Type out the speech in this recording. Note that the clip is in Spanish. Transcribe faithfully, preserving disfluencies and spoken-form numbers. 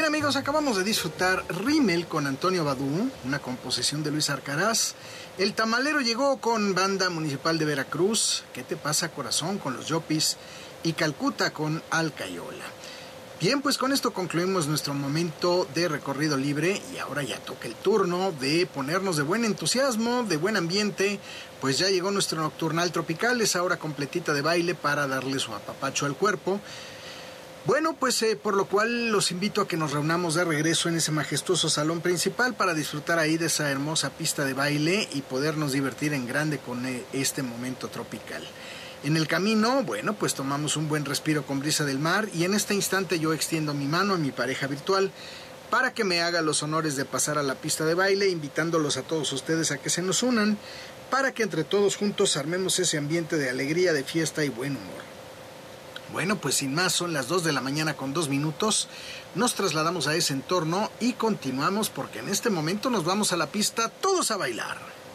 amigos, acabamos de disfrutar Rímel con Antonio Badú, una composición de Luis Arcaraz. El Tamalero llegó con Banda Municipal de Veracruz, ¿Qué te pasa corazón? Con los Yopis, y Calcuta con Alcayola. Bien, pues con esto concluimos nuestro momento de recorrido libre y ahora ya toca el turno de ponernos de buen entusiasmo, de buen ambiente, pues ya llegó nuestro Nocturnal Tropical, esa hora completita de baile para darle su apapacho al cuerpo. Bueno, pues eh, por lo cual los invito a que nos reunamos de regreso en ese majestuoso salón principal para disfrutar ahí de esa hermosa pista de baile y podernos divertir en grande con eh, este momento tropical. En el camino, bueno, pues tomamos un buen respiro con brisa del mar y en este instante yo extiendo mi mano a mi pareja virtual para que me haga los honores de pasar a la pista de baile, invitándolos a todos ustedes a que se nos unan para que entre todos juntos armemos ese ambiente de alegría, de fiesta y buen humor. Bueno, pues sin más, son las dos de la mañana con dos minutos, nos trasladamos a ese entorno y continuamos porque en este momento nos vamos a la pista todos a bailar.